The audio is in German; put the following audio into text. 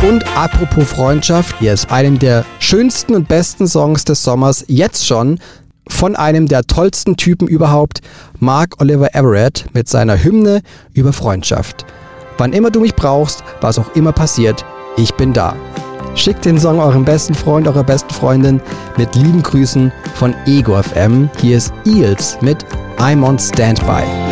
Und apropos Freundschaft, hier ist einem der schönsten und besten Songs des Sommers jetzt schon von einem der tollsten Typen überhaupt, Mark Oliver Everett mit seiner Hymne über Freundschaft. Wann immer du mich brauchst, was auch immer passiert, ich bin da. Schickt den Song eurem besten Freund, eurer besten Freundin mit lieben Grüßen von Ego FM. Hier ist Eels mit I'm on Standby.